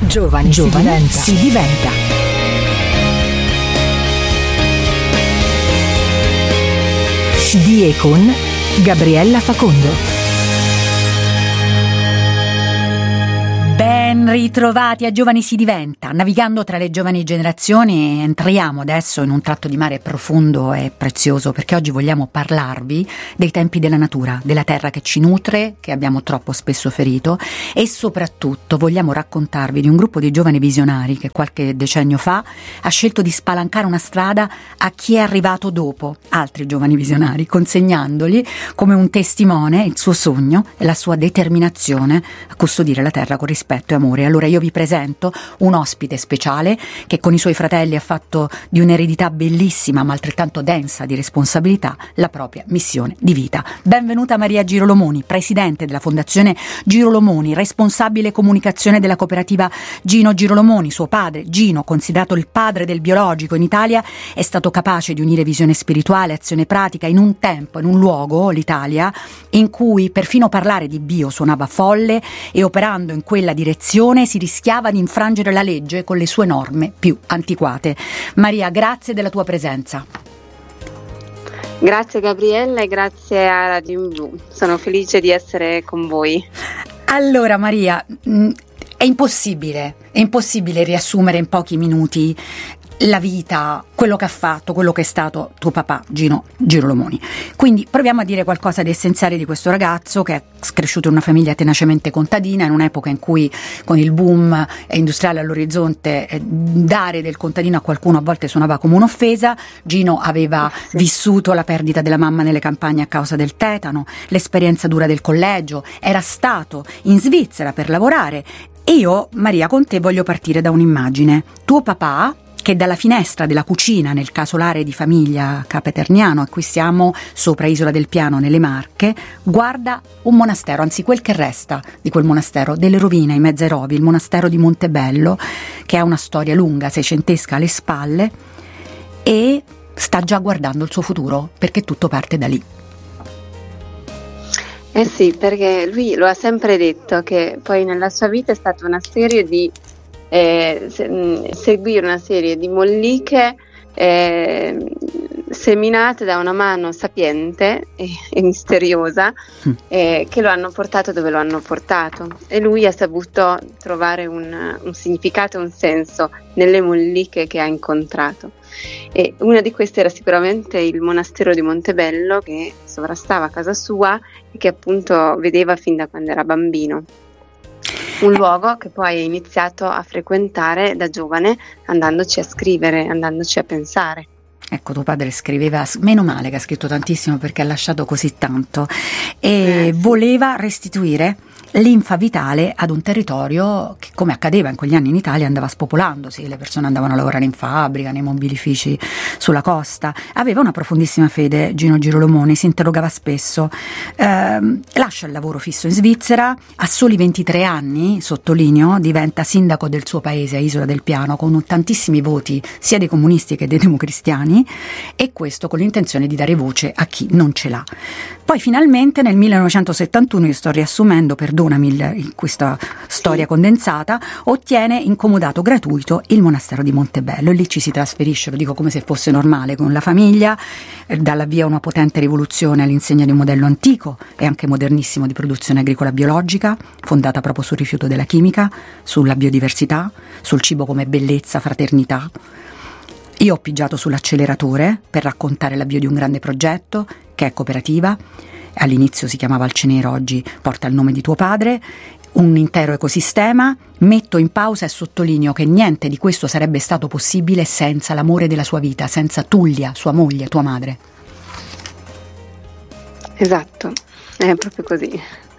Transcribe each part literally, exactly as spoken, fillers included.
Giovani, Giovani si diventa. Di e con Gabriella Facondo. Ben ritrovati a Giovani si diventa. Navigando tra le giovani generazioni entriamo adesso in un tratto di mare profondo e prezioso, perché oggi vogliamo parlarvi dei tempi della natura, della terra che ci nutre, che abbiamo troppo spesso ferito, e soprattutto vogliamo raccontarvi di un gruppo di giovani visionari che qualche decennio fa ha scelto di spalancare una strada a chi è arrivato dopo, altri giovani visionari, consegnandogli come un testimone il suo sogno e la sua determinazione a custodire la terra con rispetto e amore. Allora io vi presento un ospite speciale che con i suoi fratelli ha fatto di un'eredità bellissima ma altrettanto densa di responsabilità la propria missione di vita. Benvenuta Maria Girolomoni, presidente della Fondazione Girolomoni, responsabile comunicazione della cooperativa Gino Girolomoni. Suo padre, Gino, considerato il padre del biologico in Italia, è stato capace di unire visione spirituale e azione pratica in un tempo, in un luogo, l'Italia, in cui perfino parlare di bio suonava folle e operando in quella direzione si rischiava di infrangere la legge con le sue norme più antiquate. Maria, grazie della tua presenza. Grazie Gabriella e grazie a Radio in Blu, sono felice di essere con voi. Allora Maria, è impossibile, è impossibile riassumere in pochi minuti la vita, quello che ha fatto, quello che è stato tuo papà Gino Girolomoni. Quindi proviamo a dire qualcosa di essenziale di questo ragazzo che è cresciuto in una famiglia tenacemente contadina, in un'epoca in cui con il boom industriale all'orizzonte eh, dare del contadino a qualcuno a volte suonava come un'offesa. Gino aveva sì. vissuto la perdita della mamma nelle campagne a causa del tetano, l'esperienza dura del collegio, era stato in Svizzera per lavorare. E io, Maria, con te voglio partire da un'immagine. Tuo papà, che dalla finestra della cucina nel casolare di famiglia Capeterniano, a cui siamo sopra Isola del Piano nelle Marche, guarda un monastero, anzi quel che resta di quel monastero, delle rovine in mezzo ai rovi, il monastero di Montebello, che ha una storia lunga, seicentesca alle spalle, e sta già guardando il suo futuro, perché tutto parte da lì. Eh sì, perché lui lo ha sempre detto che poi nella sua vita è stata una serie di Eh, se, seguire una serie di molliche eh, seminate da una mano sapiente e, e misteriosa eh, che lo hanno portato dove lo hanno portato, e lui ha saputo trovare un, un significato e un senso nelle molliche che ha incontrato, e una di queste era sicuramente il monastero di Montebello, che sovrastava casa sua e che appunto vedeva fin da quando era bambino. Un luogo che poi ha iniziato a frequentare da giovane, andandoci a scrivere, andandoci a pensare. Ecco, tuo padre scriveva, meno male che ha scritto tantissimo perché ha lasciato così tanto, e eh, voleva restituire linfa vitale ad un territorio che, come accadeva in quegli anni in Italia, andava spopolandosi, le persone andavano a lavorare in fabbrica, nei mobilifici sulla costa. Aveva una profondissima fede Gino Girolomoni, si interrogava spesso, eh, lascia il lavoro fisso in Svizzera, a soli ventitré anni, sottolineo, diventa sindaco del suo paese a Isola del Piano con tantissimi voti sia dei comunisti che dei democristiani, e questo con l'intenzione di dare voce a chi non ce l'ha. Poi finalmente nel millenovecentosettantuno, io sto riassumendo, perdonami il, questa storia condensata, ottiene in comodato gratuito il monastero di Montebello, e lì ci si trasferisce, lo dico come se fosse normale, con la famiglia, eh, dalla via una potente rivoluzione all'insegna di un modello antico e anche modernissimo di produzione agricola biologica, fondata proprio sul rifiuto della chimica, sulla biodiversità, sul cibo come bellezza, fraternità. Io ho pigiato sull'acceleratore per raccontare l'avvio di un grande progetto che è cooperativa, all'inizio si chiamava Alcenero, oggi porta il nome di tuo padre, un intero ecosistema. Metto in pausa e sottolineo che niente di questo sarebbe stato possibile senza l'amore della sua vita, senza Tullia, sua moglie, tua madre. Esatto, è proprio così.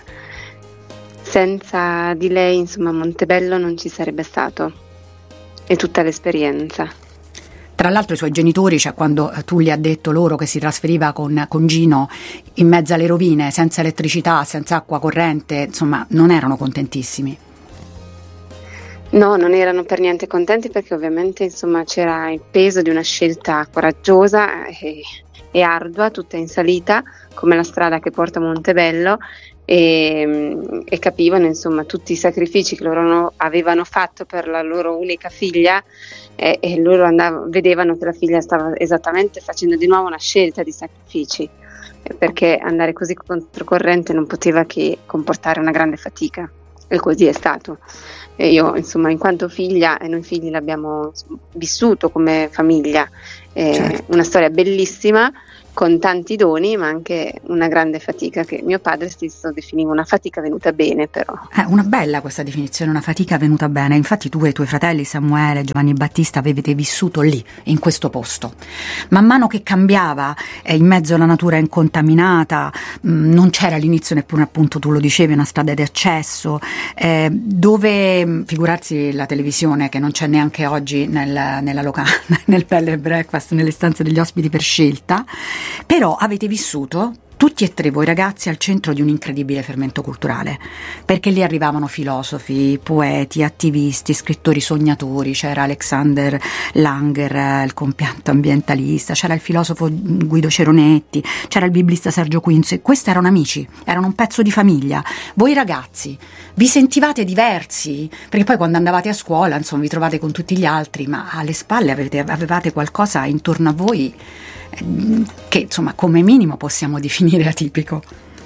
Senza di lei, insomma, Montebello non ci sarebbe stato, e tutta l'esperienza. Tra l'altro i suoi genitori, cioè quando tu gli ha detto loro che si trasferiva con, con Gino in mezzo alle rovine, senza elettricità, senza acqua corrente, insomma, non erano contentissimi. No, non erano per niente contenti, perché ovviamente insomma c'era il peso di una scelta coraggiosa e, e ardua, tutta in salita, come la strada che porta a Montebello, e, e capivano insomma tutti i sacrifici che loro no, avevano fatto per la loro unica figlia, e, e loro andavano, vedevano che la figlia stava esattamente facendo di nuovo una scelta di sacrifici, perché andare così controcorrente non poteva che comportare una grande fatica, e così è stato. E io insomma, in quanto figlia, e noi figli l'abbiamo insomma, vissuto come famiglia, eh, certo. Una storia bellissima con tanti doni, ma anche una grande fatica che mio padre stesso definiva una fatica venuta bene, però. È una bella questa definizione, una fatica venuta bene. Infatti tu e i tuoi fratelli Samuele, Giovanni Battista avete vissuto lì, in questo posto. Man mano che cambiava, eh, in mezzo alla natura incontaminata, mh, non c'era all'inizio neppure, appunto tu lo dicevi, una strada di accesso, eh, dove, figurarsi la televisione che non c'è neanche oggi nel, nella locale, nel bed and breakfast, nelle stanze degli ospiti per scelta. Però avete vissuto tutti e tre voi ragazzi al centro di un incredibile fermento culturale, perché lì arrivavano filosofi, poeti, attivisti, scrittori sognatori. C'era Alexander Langer, il compianto ambientalista, c'era il filosofo Guido Ceronetti, c'era il biblista Sergio Quinzo. Questi erano amici, erano un pezzo di famiglia. Voi ragazzi vi sentivate diversi? Perché poi quando andavate a scuola, insomma, vi trovate con tutti gli altri, ma alle spalle avete, avevate qualcosa intorno a voi che insomma come minimo possiamo definire atipico.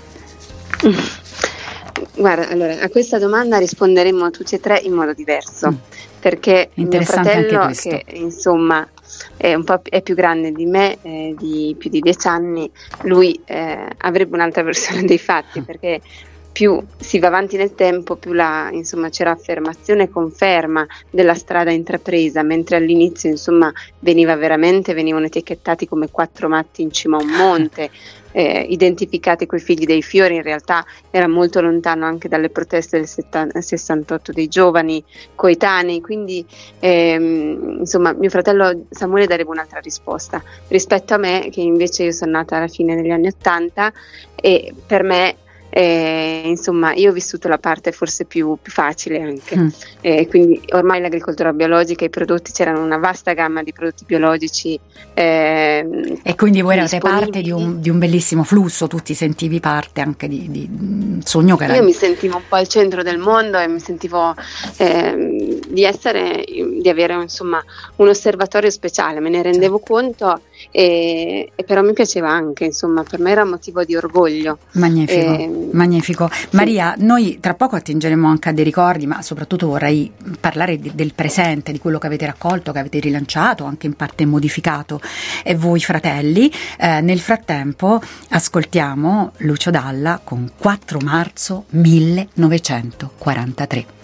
Guarda, allora a questa domanda risponderemo tutti e tre in modo diverso, mm. perché mio fratello, che insomma è un po' è più grande di me, eh, di più di dieci anni, lui eh, avrebbe un'altra versione dei fatti, perché più si va avanti nel tempo, più la, insomma, c'era affermazione e conferma della strada intrapresa, mentre all'inizio insomma veniva veramente, venivano etichettati come quattro matti in cima a un monte, eh, identificati coi figli dei fiori. In realtà era molto lontano anche dalle proteste del sessantotto dei giovani coetanei, quindi ehm, insomma mio fratello Samuele darebbe un'altra risposta rispetto a me, che invece io sono nata alla fine degli anni ottanta, e per me Eh, insomma io ho vissuto la parte forse più, più facile anche, mm. eh, quindi ormai l'agricoltura biologica, i prodotti, c'erano una vasta gamma di prodotti biologici, eh, e quindi voi eravate parte di un, di un bellissimo flusso, tu ti sentivi parte anche di, di un sogno che era... Io mi sentivo un po' al centro del mondo e mi sentivo eh, di essere, di avere insomma un osservatorio speciale, me ne rendevo certo. conto, e, e però mi piaceva anche, insomma per me era un motivo di orgoglio. Magnifico. Eh, Magnifico. Sì. Maria, noi tra poco attingeremo anche a dei ricordi, ma soprattutto vorrei parlare di, del presente, di quello che avete raccolto, che avete rilanciato, anche in parte modificato, e voi fratelli. Eh, nel frattempo ascoltiamo Lucio Dalla con quattro marzo millenovecentoquarantatré.